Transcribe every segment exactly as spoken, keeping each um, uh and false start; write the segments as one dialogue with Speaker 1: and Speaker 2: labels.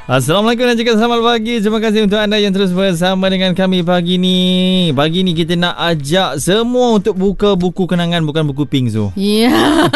Speaker 1: Assalamualaikum dan juga selamat pagi. Terima kasih untuk anda yang terus bersama dengan kami pagi ni. Pagi ni kita nak ajak semua untuk buka buku kenangan, bukan buku pink tu.
Speaker 2: Ya. Yeah.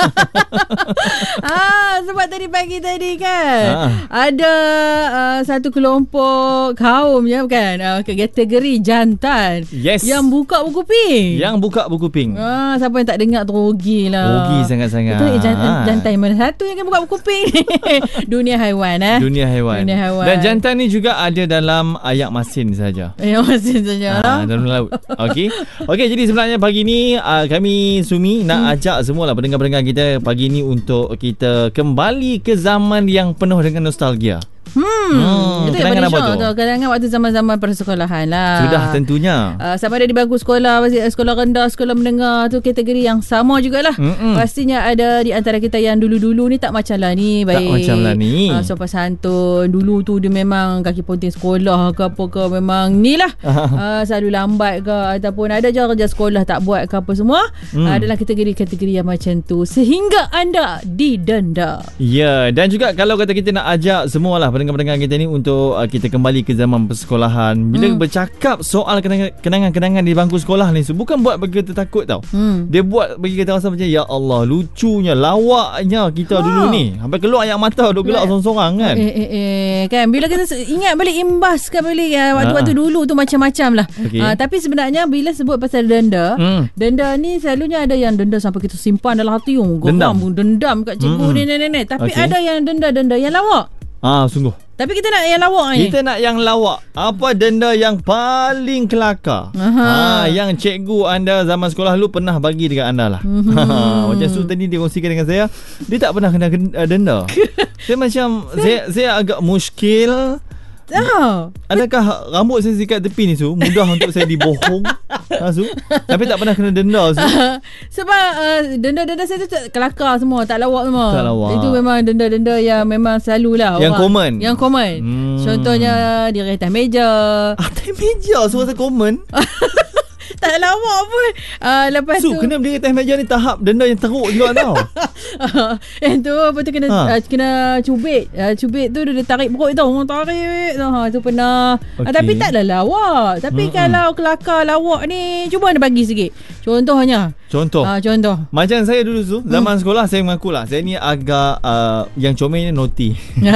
Speaker 2: ah, sebab tadi pagi tadi kan ah. ada uh, satu kelompok kaum ya kan, uh, kategori jantan.
Speaker 1: Yes.
Speaker 2: Yang buka buku pink.
Speaker 1: Yang buka buku pink.
Speaker 2: Ah, siapa yang tak dengar tu rugilah.
Speaker 1: Rugi sangat-sangat.
Speaker 2: Betul, eh, jantan, jantan mana satu yang akan buka buku pink? Dunia haiwan eh.
Speaker 1: Dunia haiwan.
Speaker 2: Dunia haiwan.
Speaker 1: Dan jantan ni juga ada dalam ayak masin saja.
Speaker 2: Ayak masin saja.
Speaker 1: Ha, dalam laut. Okey. Okey, jadi sebenarnya pagi ni uh, kami Sumi nak hmm. ajak semualah pendengar-pendengar kita pagi ni untuk kita kembali ke zaman yang penuh dengan nostalgia.
Speaker 2: Hmm, hmm itu yang paling syok tu. Kenangan waktu zaman-zaman persekolahan lah.
Speaker 1: Sudah tentunya.
Speaker 2: Uh, sama ada di bangku sekolah, sekolah rendah, sekolah menengah tu kategori yang sama jugalah. Mm-mm. Pastinya ada di antara kita yang dulu-dulu ni tak macam lah ni. Baik.
Speaker 1: Tak macam lah ni.
Speaker 2: Uh, sopan santun. Dulu tu dia memang kaki ponting sekolah ke apa ke, memang ni lah. uh, selalu lambat ke ataupun ada je kerja sekolah tak buat ke apa semua. Mm. Uh, adalah kategori-kategori yang macam tu. Sehingga anda didenda.
Speaker 1: Ya, dan juga kalau kata kita nak ajak semualah pendengar-pendengar kita ni untuk uh, kita kembali ke zaman persekolahan. Bila hmm. bercakap soal kenangan-kenangan di bangku sekolah ni, so, bukan buat bagi kita takut tau. Hmm. Dia buat bagi kita rasa macam ya Allah, lucunya, lawaknya kita ha. dulu ni. Sampai keluar air mata duk gelak sorang-sorang kan.
Speaker 2: Eh, eh, eh, kan bila kita ingat balik, imbas kan balik uh, waktu-waktu ha. dulu tu macam-macam lah. Okay. Uh, tapi sebenarnya bila sebut pasal denda, hmm. denda ni selalunya ada yang denda sampai kita simpan dalam hati. Oh,
Speaker 1: dendam.
Speaker 2: Dendam kat cikgu hmm. ni nenek-nenek. Tapi okay. ada yang denda-denda yang lawak.
Speaker 1: Ah, sungguh.
Speaker 2: Tapi kita nak yang lawak ni.
Speaker 1: Kita nak yang lawak. Apa denda yang paling kelakar? Ha, yang cikgu anda zaman sekolah dulu pernah bagi dekat anda lah. Mm-hmm. Macam Su tadi dia kongsikan dengan saya, dia tak pernah kena denda. Saya macam saya saya agak muskil. Oh. Adakah rambut saya sikat tepi ni Su mudah untuk saya dibohong? Ha, Su? Tapi tak pernah kena denda Su.
Speaker 2: Sebab uh, denda-denda saya tu kelakar semua, tak lawak semua.
Speaker 1: Tak lawak.
Speaker 2: Itu memang denda-denda yang memang selalulah.
Speaker 1: Yang
Speaker 2: orang,
Speaker 1: common.
Speaker 2: Yang common. Hmm. Contohnya dia atas meja.
Speaker 1: Atas meja semua common.
Speaker 2: Tak lawak pun. Uh, lepas
Speaker 1: Su,
Speaker 2: tu
Speaker 1: kena berdiri atas meja ni tahap denda yang teruk juga tau.
Speaker 2: Yang tu apa tu kena ha. uh, kena cubit. Uh, cubit tu dia tarik perut tau. Tarik tu. Ha, tu pernah. Okay. Uh, tapi taklah lawak. Tapi mm-hmm. kalau kelakar lawak ni, cuba anda bagi sikit. Contohnya.
Speaker 1: Contoh.
Speaker 2: Uh, contoh.
Speaker 1: Macam saya dulu Su, zaman hmm. sekolah saya mengakulah saya ni agak uh, yang comel ni naughty.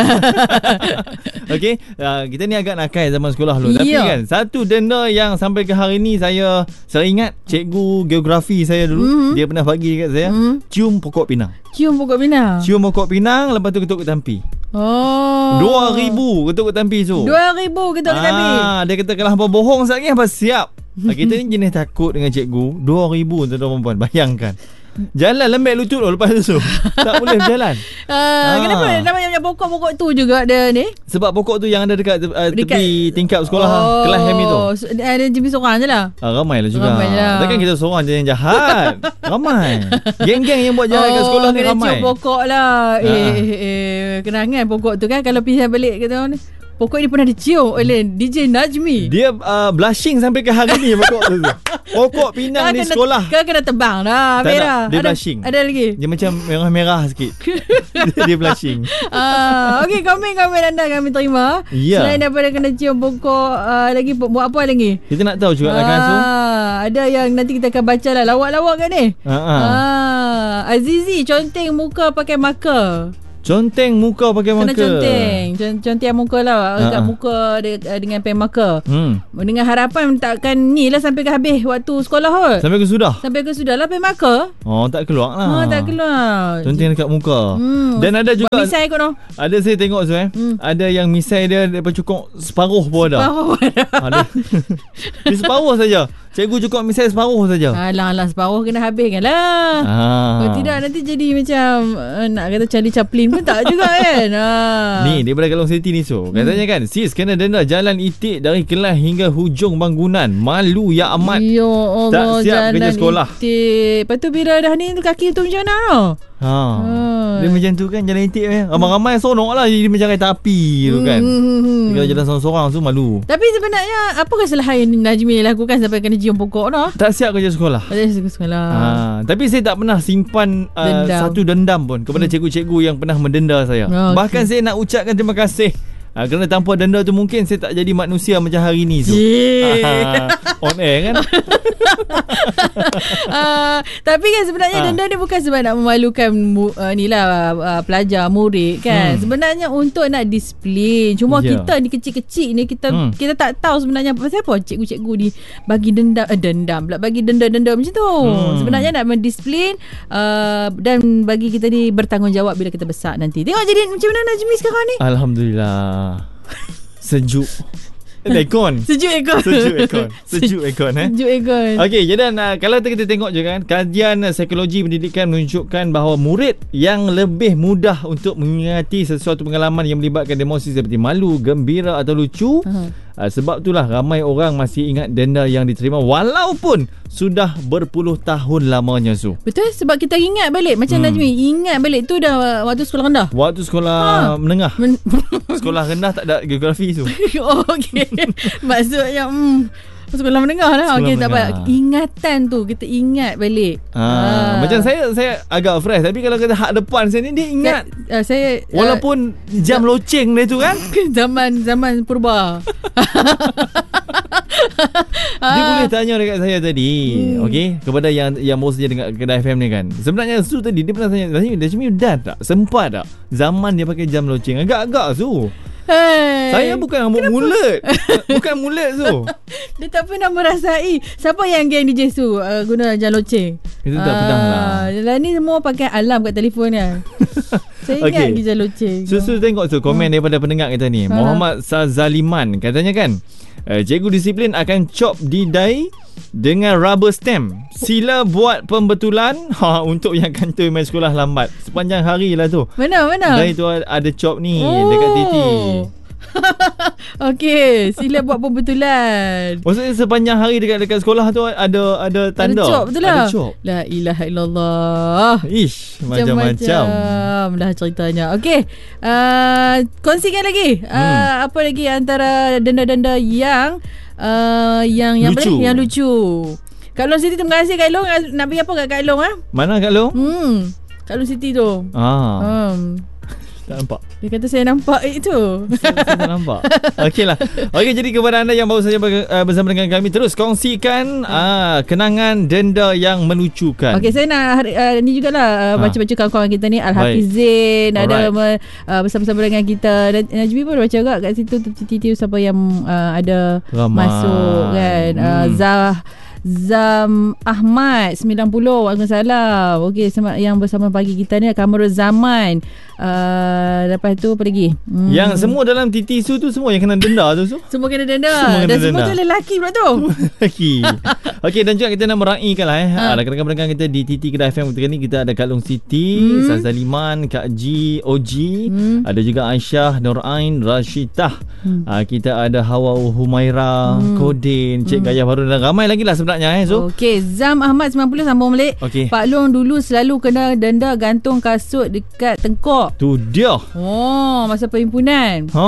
Speaker 1: Okey, uh, kita ni agak nakal zaman sekolah dulu. Tapi kan satu denda yang sampai ke hari ni saya saya ingat cikgu geografi saya dulu, mm-hmm. dia pernah bagi dekat saya, mm-hmm. cium pokok pinang.
Speaker 2: Cium pokok pinang.
Speaker 1: Cium pokok pinang, lepas tu ketuk ketampi.
Speaker 2: Oh.
Speaker 1: Dua ribu ketuk ketampi Su.
Speaker 2: Dua ribu ketuk ketampi.
Speaker 1: Ah, dia kata kalau hampa bohong sekali hampa siap. Kita ni jenis takut dengan cikgu. Dua ribu tuan-tuan perempuan. Bayangkan. Jalan lembek lutut loh lepas tu. Tak boleh berjalan.
Speaker 2: Uh, ah. Kenapa namanya pokok-pokok tu juga ada ni?
Speaker 1: Sebab pokok tu yang ada dekat, uh, dekat tepi tingkap sekolah, oh, kelas kami tu.
Speaker 2: Ada jenis seorang je lah.
Speaker 1: Ah, ramai lah juga.
Speaker 2: Ramai lah.
Speaker 1: Takkan kita seorang je yang jahat. Ramai. Geng-geng yang buat jahat oh, kat sekolah ni ramai.
Speaker 2: Kena pokok lah. Eh, ah. eh, eh, kenangan pokok tu kan. Kalau pisah balik ke tu ni, pokok ni pernah dicium oleh D J Najmi.
Speaker 1: Dia uh, blushing sampai ke hari ni pokok tu. Pokok pinang di sekolah.
Speaker 2: Kau kena tebang dah merah.
Speaker 1: Dia
Speaker 2: ada,
Speaker 1: blushing.
Speaker 2: Ada lagi.
Speaker 1: Dia macam merah-merah sikit. dia, dia blushing.
Speaker 2: Ah, okey, komen-komen anda kami terima.
Speaker 1: Yeah.
Speaker 2: Selain daripada kena cium pokok, uh, lagi buat apa lagi?
Speaker 1: Kita nak tahu juga lah kan Su.
Speaker 2: Ada yang nanti kita akan baca lah. Lawak-lawak kan ni?
Speaker 1: Ha-ha.
Speaker 2: Ah, Azizi conteng muka pakai marker.
Speaker 1: Conteng muka pakai marker.
Speaker 2: Kena conteng. Conteng muka lah. Agak uh-huh. muka de- dengan pen marker. Hmm. Dengan harapan takkan ni lah sampai ke habis waktu sekolah kot.
Speaker 1: Sampai ke sudah?
Speaker 2: Sampai ke sudah lah pen marker.
Speaker 1: Oh, tak keluar lah.
Speaker 2: Ha, tak keluar.
Speaker 1: Conteng dekat muka. Hmm. Dan ada juga.
Speaker 2: Buat misai kot no.
Speaker 1: Ada saya tengok tu eh. Hmm. Ada yang misai dia daripada cukup separuh pun ada.
Speaker 2: Separuh pun ada.
Speaker 1: Ada. Dia separuh saja. Cikgu cukup misal separuh saja.
Speaker 2: Alah, alah separuh kena habiskan lah. Ah. Kalau tidak nanti jadi macam uh, nak kata Charlie Chaplin pun tak juga kan. Ah.
Speaker 1: Ni daripada Kalong City ni so. Katanya hmm. kan sis kena denda jalan itik dari kelas hingga hujung bangunan. Malu ya amat.
Speaker 2: Ya Allah,
Speaker 1: tak siap kerja sekolah.
Speaker 2: Itik. Lepas tu bila dah ni kaki tu macam mana tau?
Speaker 1: Ha. ha. Dia macam tu kan jalan itik eh. Ramai-ramai sonok lah jadi macam kereta api tu kan. Hmm. Kalau jalan sorang-sorang tu malu.
Speaker 2: Tapi sebenarnya apa kesalahan yang Najmi lakukan sampai kena cium pokok tu?
Speaker 1: Tak siap kerja sekolah.
Speaker 2: Tak siap kerja sekolah.
Speaker 1: Ha. Tapi saya tak pernah simpan uh, dendam. satu dendam pun kepada hmm. cikgu-cikgu yang pernah mendenda saya. Oh, Bahkan okay. saya nak ucapkan terima kasih Ha, kerana tanpa denda tu mungkin saya tak jadi manusia macam hari ni Su. On air kan.
Speaker 2: uh, Tapi kan sebenarnya ha. denda ni bukan sebab nak memalukan uh, ni lah uh, pelajar, murid kan. hmm. Sebenarnya untuk nak disiplin. Cuma yeah. kita ni kecil-kecil ni kita hmm. kita tak tahu sebenarnya pasal apa cikgu-cikgu ni bagi dendam eh, dendam pula bagi denda-denda macam tu. hmm. Sebenarnya nak mendisiplin uh, dan bagi kita ni bertanggungjawab bila kita besar nanti. Tengok jadi macam mana Najmi sekarang ni.
Speaker 1: Alhamdulillah. Sejuk. Aircon.
Speaker 2: Sejuk aircon.
Speaker 1: Sejuk aircon. Sejuk aircon eh.
Speaker 2: Sejuk aircon.
Speaker 1: Okey, jadi uh, kalau kita tengok je kan, kajian uh, psikologi pendidikan menunjukkan bahawa murid yang lebih mudah untuk mengingati sesuatu pengalaman yang melibatkan emosi seperti malu, gembira atau lucu. Uh-huh. Uh, sebab itulah ramai orang masih ingat denda yang diterima walaupun sudah berpuluh tahun lamanya Su.
Speaker 2: Betul, sebab kita ingat balik macam hmm. Najmi ingat balik tu dah waktu sekolah rendah.
Speaker 1: Waktu sekolah ha. menengah. Men- sekolah rendah tak ada geografi Su.
Speaker 2: Oh, okey. Maksudnya hmm, sekolah menengah lah. Okey, tak apa. Ingatan tu kita ingat balik.
Speaker 1: Ha. Ha. Macam saya saya agak fresh, tapi kalau kata hak depan saya ni dia ingat.
Speaker 2: Saya, uh, saya
Speaker 1: walaupun uh, jam uh, loceng dia tu kan.
Speaker 2: Zaman zaman purba.
Speaker 1: Dia boleh tanya dekat saya tadi, hmm. okey, kepada yang yang baru saja dengar Kedah F M ni kan. Sebenarnya Su tadi dia pernah tanya, "Dah cumi dah tak? Sempat tak? Zaman dia pakai jam loceng." Agak-agak Su. Hey, saya bukan mulut. Bukan mulut Su.
Speaker 2: Dia tak pernah merasai. Siapa yang geng D J Su uh, guna jam loceng?
Speaker 1: Itu tak uh, pernah lah.
Speaker 2: Lah ni semua pakai alarm kat telefon kan. Saya ingat okay. jam loceng.
Speaker 1: Su Su tengok Su komen hmm. daripada pendengar kita ni. Ha. Muhammad Sazaliman katanya kan, uh, cikgu disiplin akan chop didai dengan rubber stamp. Sila buat pembetulan ha, untuk yang kantoi main sekolah lambat. Sepanjang hari lah tu.
Speaker 2: Mana mana?
Speaker 1: Dari tu ada chop ni oh. dekat titi.
Speaker 2: Okey, sila buat pembetulan.
Speaker 1: Maksudnya sepanjang hari dekat dekat sekolah tu ada ada tanda.
Speaker 2: Ada chop betul lah.
Speaker 1: Ada chop.
Speaker 2: La ilaha illallah.
Speaker 1: Ish, macam-macam
Speaker 2: dah ceritanya. Okey. Uh, kongsikan lagi. Hmm. Uh, apa lagi antara denda-denda yang uh, yang yang
Speaker 1: lucu.
Speaker 2: Boleh, yang lucu. Kak Long Siti, terima kasih Kak Long. Nak pergi apa kat Kak Long ah?
Speaker 1: Mana Kak Long?
Speaker 2: Hmm. Kak Long Siti tu.
Speaker 1: Ah. Um. Tak nampak.
Speaker 2: Dia kata saya nampak itu.
Speaker 1: Saya, saya tak nampak. Okeylah. Okey, jadi kepada anda yang baru saja bersama dengan kami, terus kongsikan uh, kenangan denda yang melucukan.
Speaker 2: Okey, saya nak uh, ni jugalah uh, baca-baca kawan-kawan kita ni. Al-Hafiz Zain ada uh, bersama-sama dengan kita. Najmi pun baca juga kat situ titik-titik siapa yang uh, ada Ramai. masuk kan. Hmm. Uh, Zah Zam Ahmad sembilan puluh, Waalaikumsalam. Okey, yang bersama pagi kita ni Kamarul Zaman. Uh, lepas tu apa lagi?
Speaker 1: Hmm. Yang semua dalam T T Su tu semua yang kena denda tu Su.
Speaker 2: Semua kena denda.
Speaker 1: Semua kena
Speaker 2: dan
Speaker 1: denda.
Speaker 2: Semua tu lelaki pula tu.
Speaker 1: Lelaki. Okey, dan juga kita nak meraihkan lah eh. Ha. Rakan-rakan kita di T T Kedah F M ketika ni kita ada Kak Long Siti, hmm. Sazaliman, Kak G, O G, hmm. ada juga Aisyah, Nur Ain, Rashidah. Hmm. Ha, kita ada Hawa Humaira, hmm. Kodin, Cik hmm. Gaya Baru dan ramai lagi lah sebenarnya eh. So,
Speaker 2: okey, Zam Ahmad sembilan puluh sambung balik.
Speaker 1: Okay.
Speaker 2: Pak Long dulu selalu kena denda gantung kasut dekat tengkok.
Speaker 1: Tu dia.
Speaker 2: Oh, masa perhimpunan.
Speaker 1: Ha.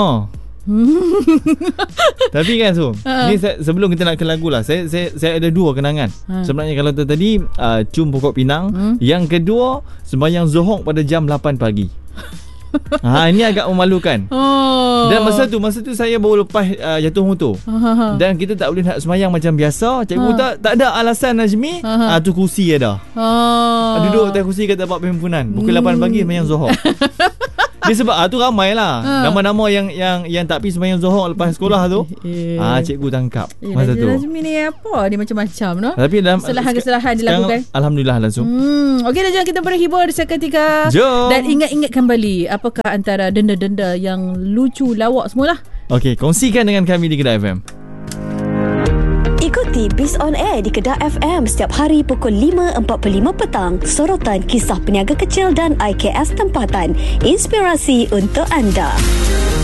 Speaker 1: Tapi kan Su, ha. ni saya, sebelum kita nak ke lagu lah, saya saya saya ada dua kenangan. Ha. Sebenarnya kalau tu tadi uh, cium pokok pinang, hmm? yang kedua sembahyang Zuhur pada jam lapan pagi. Ha, ini agak memalukan. Oh. Dan masa tu masa tu saya baru lepas uh, jatuh motor. Ha. Dan kita tak boleh nak sembahyang macam biasa. Cikgu ha. tak tak ada alasan Najmi. Ha. Uh, tu kursi ada. Ha. Duduk atas kursi kat tempat perhimpunan. Pukul hmm. lapan pagi sembahyang Zuhur. Dia sebab ah, tu ramai lah ha. nama-nama yang yang yang tak pergi sembahyang Zuhur lepas sekolah tu. Eh. Ah, cikgu tangkap eh, masa tu.
Speaker 2: Najmi ni apa? Dia macam-macam no.
Speaker 1: Tapi dalam
Speaker 2: kesalahan-kesalahan dilakukan.
Speaker 1: Alhamdulillah langsung.
Speaker 2: Hmm. Okey, dah jangan kita berhibur seketika. Jom. Dan ingat-ingat kembali apakah antara denda-denda yang lucu lawak semualah.
Speaker 1: Okey, kongsikan dengan kami di Kedah F M.
Speaker 3: Ikuti Biz On Air di Kedah F M setiap hari pukul lima empat puluh lima petang. Sorotan kisah peniaga kecil dan I K S tempatan. Inspirasi untuk anda.